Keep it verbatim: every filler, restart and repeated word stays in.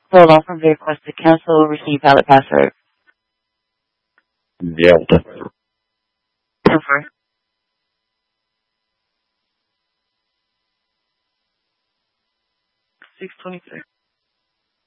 Hold on from the request to cancel or receive valid password. Delta. Confirm. six twenty-three.